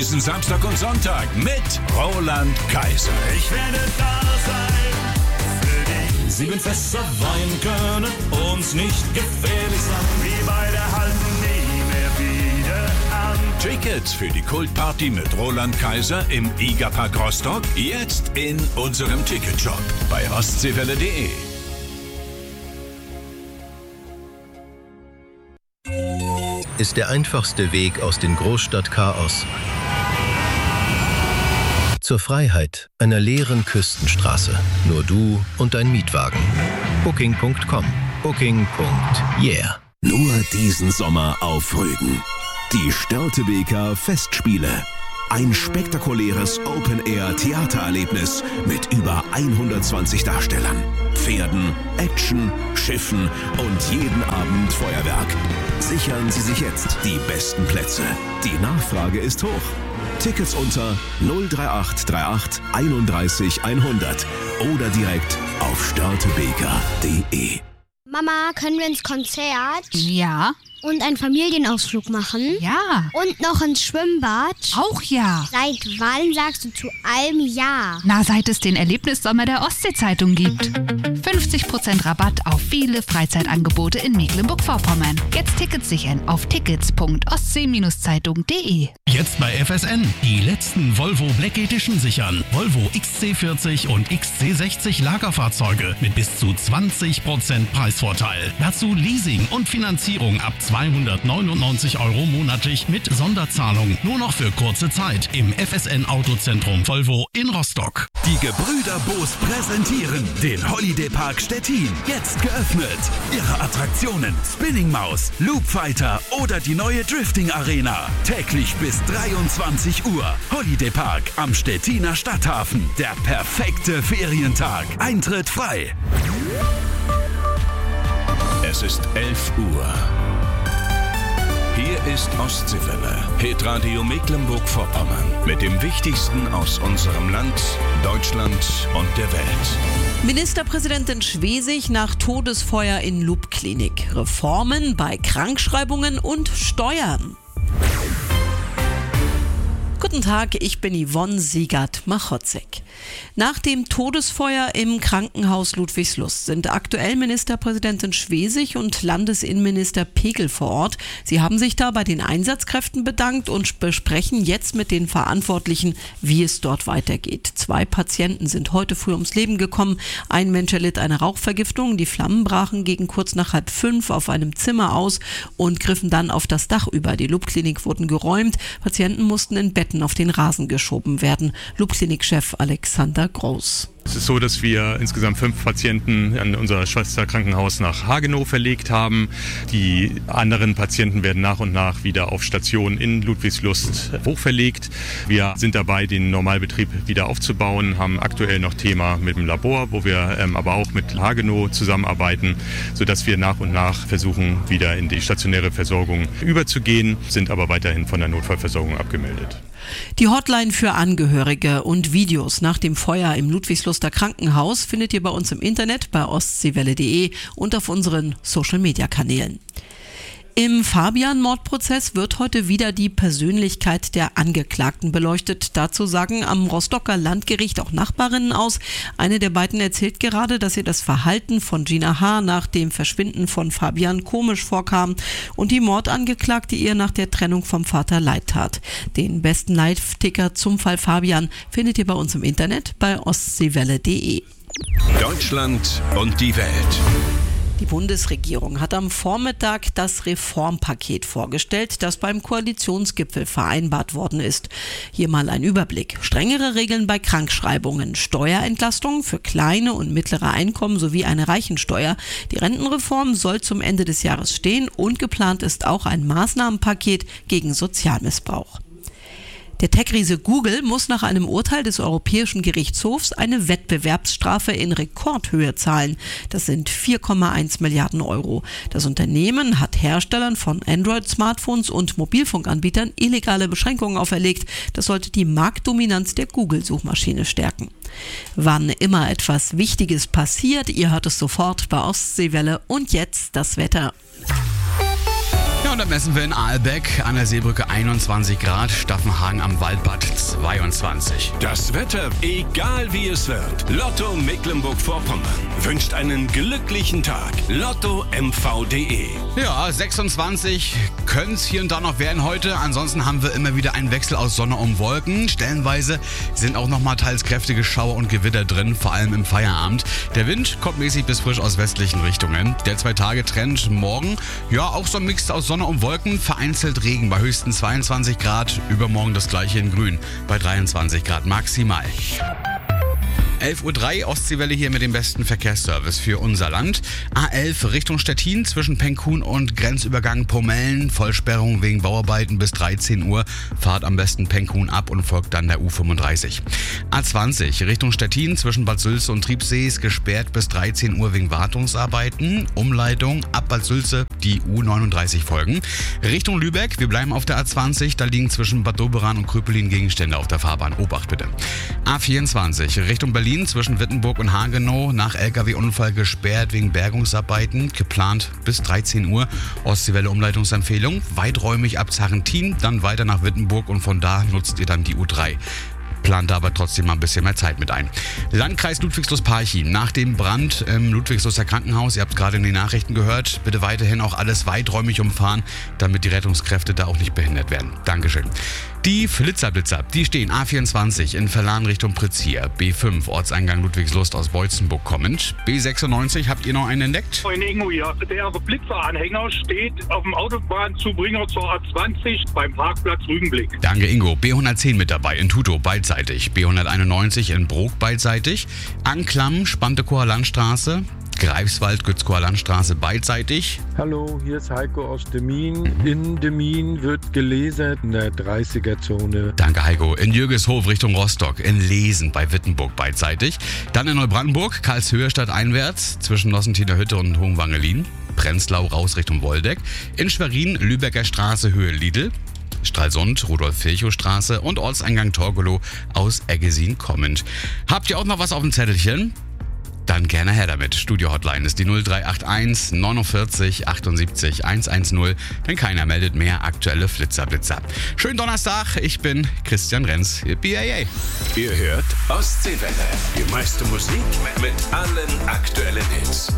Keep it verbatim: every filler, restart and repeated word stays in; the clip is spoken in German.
diesen Samstag und Sonntag mit Roland Kaiser. Ich werde da sein für dich. Sieben Fässer Wein können uns nicht gefährlich sein. Wie bei der halben nie mehr wieder an. Tickets für die Kultparty mit Roland Kaiser im Igerpark Rostock jetzt in unserem Ticketshop bei ostseewelle punkt de. Ist der einfachste Weg aus dem Großstadtchaos zur Freiheit einer leeren Küstenstraße. Nur du und dein Mietwagen. Booking Punkt com. Booking Punkt yeah. Nur diesen Sommer auf Rügen. Die Störtebeker Festspiele. Ein spektakuläres Open-Air-Theatererlebnis mit über hundertzwanzig Darstellern, Pferden, Action, Schiffen und jeden Abend Feuerwerk. Sichern Sie sich jetzt die besten Plätze. Die Nachfrage ist hoch. Tickets unter null drei acht drei acht einunddreißig hundert oder direkt auf störtebeker punkt de. Mama, können wir ins Konzert? Ja. Und einen Familienausflug machen? Ja. Und noch ins Schwimmbad? Auch ja. Seit wann sagst du zu allem ja? Na, seit es den Erlebnissommer der Ostsee-Zeitung gibt. fünfzig Prozent Rabatt auf viele Freizeitangebote in Mecklenburg-Vorpommern. Jetzt Tickets sichern auf tickets punkt ostsee zeitung punkt de. Jetzt bei F S N. Die letzten Volvo Black Edition sichern. Volvo X C vierzig und X C sechzig Lagerfahrzeuge mit bis zu zwanzig Prozent Preisvorteil. Dazu Leasing und Finanzierung ab zweihundertneunundneunzig Euro monatlich mit Sonderzahlung. Nur noch für kurze Zeit im F S N Autozentrum Volvo in Rostock. Die Gebrüder Boos präsentieren den Holiday Park Stettin. Jetzt geöffnet. Ihre Attraktionen Spinning Maus, Loop Fighter oder die neue Drifting Arena. Täglich bis dreiundzwanzig Uhr. Holiday Park am Stettiner Stadthafen. Der perfekte Ferientag. Eintritt frei. Es ist elf Uhr. Hier ist Ostseewelle, Hitradio Mecklenburg-Vorpommern mit dem Wichtigsten aus unserem Land, Deutschland und der Welt. Ministerpräsidentin Schwesig nach Todesfeuer in Lub-Klinik. Reformen bei Krankschreibungen und Steuern. Guten Tag, ich bin Yvonne Siegert-Machotzek. Nach dem Todesfeuer im Krankenhaus Ludwigslust sind aktuell Ministerpräsidentin Schwesig und Landesinnenminister Pegel vor Ort. Sie haben sich da bei den Einsatzkräften bedankt und besprechen jetzt mit den Verantwortlichen, wie es dort weitergeht. Zwei Patienten sind heute früh ums Leben gekommen. Ein Mensch erlitt eine Rauchvergiftung. Die Flammen brachen gegen kurz nach halb fünf auf einem Zimmer aus und griffen dann auf das Dach über. Die Lub-Klinik wurden geräumt. Patienten mussten in Betten auf den Rasen geschoben werden. Lub-Klinik-Chef Alexander Groß. Es ist so, dass wir insgesamt fünf Patienten an unser Schwesterkrankenhaus nach Hagenow verlegt haben. Die anderen Patienten werden nach und nach wieder auf Station in Ludwigslust hochverlegt. Wir sind dabei, den Normalbetrieb wieder aufzubauen, haben aktuell noch Thema mit dem Labor, wo wir ähm, aber auch mit Hagenow zusammenarbeiten, sodass wir nach und nach versuchen, wieder in die stationäre Versorgung überzugehen, sind aber weiterhin von der Notfallversorgung abgemeldet. Die Hotline für Angehörige und Videos nach dem Feuer im Ludwigsluster Krankenhaus findet ihr bei uns im Internet bei ostseewelle punkt de und auf unseren Social-Media-Kanälen. Im Fabian-Mordprozess wird heute wieder die Persönlichkeit der Angeklagten beleuchtet. Dazu sagen am Rostocker Landgericht auch Nachbarinnen aus. Eine der beiden erzählt gerade, dass ihr das Verhalten von Gina H. nach dem Verschwinden von Fabian komisch vorkam und die Mordangeklagte ihr nach der Trennung vom Vater leid tat. Den besten Live-Ticker zum Fall Fabian findet ihr bei uns im Internet bei ostseewelle punkt de. Deutschland und die Welt. Die Bundesregierung hat am Vormittag das Reformpaket vorgestellt, das beim Koalitionsgipfel vereinbart worden ist. Hier mal ein Überblick. Strengere Regeln bei Krankschreibungen, Steuerentlastung für kleine und mittlere Einkommen sowie eine Reichensteuer. Die Rentenreform soll zum Ende des Jahres stehen und geplant ist auch ein Maßnahmenpaket gegen Sozialmissbrauch. Der Tech-Riese Google muss nach einem Urteil des Europäischen Gerichtshofs eine Wettbewerbsstrafe in Rekordhöhe zahlen. Das sind vier Komma eins Milliarden Euro. Das Unternehmen hat Herstellern von Android-Smartphones und Mobilfunkanbietern illegale Beschränkungen auferlegt. Das sollte die Marktdominanz der Google-Suchmaschine stärken. Wann immer etwas Wichtiges passiert, ihr hört es sofort bei Ostseewelle. Und jetzt das Wetter. Und dann messen wir in Aalbeck an der Seebrücke einundzwanzig Grad, Staffenhagen am Waldbad zweiundzwanzig. Das Wetter, egal wie es wird. Lotto Mecklenburg-Vorpommern wünscht einen glücklichen Tag. Lotto M V punkt de. Ja, sechsundzwanzig können es hier und da noch werden heute. Ansonsten haben wir immer wieder einen Wechsel aus Sonne und Wolken. Stellenweise sind auch noch mal teils kräftige Schauer und Gewitter drin, vor allem im Feierabend. Der Wind kommt mäßig bis frisch aus westlichen Richtungen. Der Zwei-Tage-Trend morgen, ja, auch so ein Mix aus Sonne und Wolken. Vereinzelt Regen bei höchsten zweiundzwanzig Grad. Übermorgen das gleiche in Grün bei dreiundzwanzig Grad maximal. elf Uhr drei, Ostseewelle hier mit dem besten Verkehrsservice für unser Land. A elf Richtung Stettin zwischen Penkhuhn und Grenzübergang Pomellen. Vollsperrung wegen Bauarbeiten bis dreizehn Uhr. Fahrt am besten Penkhuhn ab und folgt dann der U fünfunddreißig. A zwanzig Richtung Stettin zwischen Bad Sülze und Triebsee ist gesperrt bis dreizehn Uhr wegen Wartungsarbeiten. Umleitung ab Bad Sülze die U neununddreißig folgen. Richtung Lübeck, wir bleiben auf der A zwanzig. Da liegen zwischen Bad Doberan und Kröpelin Gegenstände auf der Fahrbahn. Obacht bitte. A vierundzwanzig Richtung Berlin zwischen Wittenburg und Hagenow nach L K W-Unfall gesperrt wegen Bergungsarbeiten. Geplant bis dreizehn Uhr. Ostseewelle Umleitungsempfehlung. Weiträumig ab Zarrentin, dann weiter nach Wittenburg und von da nutzt ihr dann die U drei. Plant aber trotzdem mal ein bisschen mehr Zeit mit ein. Landkreis Ludwigslust-Parchim. Nach dem Brand im Ludwigsluster Krankenhaus, ihr habt gerade in den Nachrichten gehört, bitte weiterhin auch alles weiträumig umfahren, damit die Rettungskräfte da auch nicht behindert werden. Dankeschön. Die Flitzerblitzer, die stehen A vierundzwanzig in Verlan Richtung Prizier, B fünf Ortseingang Ludwigslust aus Beutzenburg kommend, B sechsundneunzig, habt ihr noch einen entdeckt? In Ingo, ja. Der Blitzeranhänger steht auf dem Autobahnzubringer zur A zwanzig beim Parkplatz Rügenblick. Danke Ingo. B hundertzehn mit dabei in Tutow beidseitig, B hunderteinundneunzig in Brok beidseitig, Anklam, Spantekower Landstraße, Greifswald, Gützkower Landstraße beidseitig. Hallo, hier ist Heiko aus Demmin. In Demmin wird gelesen in der dreißiger-Zone. Danke Heiko. In Jürgeshof Richtung Rostock, in Lesen bei Wittenburg beidseitig. Dann in Neubrandenburg, Karlshöhe stadteinwärts zwischen Nossentiner Hütte und Hohenwangelin. Prenzlau raus Richtung Woldeck. In Schwerin, Lübecker Straße, Höhe Lidl. Stralsund, Rudolf-Virchow-Straße und Ortseingang Torgelow aus Eggesin kommend. Habt ihr auch noch was auf dem Zettelchen? Dann gerne her damit. Studio-Hotline ist die null drei acht eins neunundvierzig achtundsiebzig hundertzehn, denn keiner meldet mehr aktuelle Flitzerblitzer. Schönen Donnerstag, ich bin Christian Renz, B A A. Ihr hört Ostseewelle, die meiste Musik mit allen aktuellen Hits.